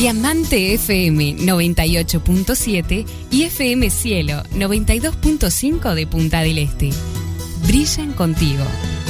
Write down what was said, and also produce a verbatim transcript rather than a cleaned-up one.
Diamante F M noventa y ocho punto siete y F M Cielo noventa y dos punto cinco de Punta del Este. Brillan contigo.